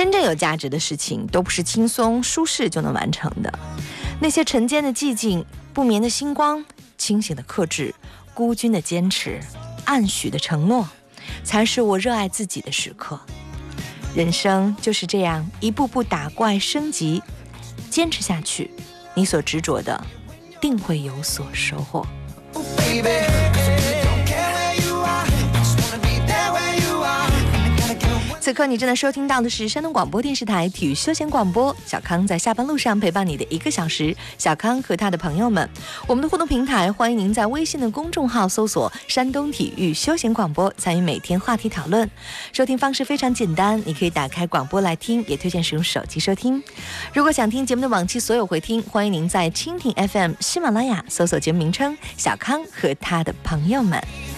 真正有价值的事情都不是轻松舒适就能完成的，那些晨间的寂静、不眠的星光、清醒的克制、孤军的坚持、暗许的承诺，才是我热爱自己的时刻。人生就是这样一步步打怪升级，坚持下去，你所执着的定会有所收获。此刻你正在收听到的是山东广播电视台体育休闲广播，小康在下班路上陪伴你的1个小时，小康和他的朋友们。我们的互动平台，欢迎您在微信的公众号搜索山东体育休闲广播，参与每天话题讨论。收听方式非常简单，你可以打开广播来听，也推荐使用手机收听。如果想听节目的往期所有回听，欢迎您在蜻蜓 FM、喜马拉雅搜索节目名称小康和他的朋友们。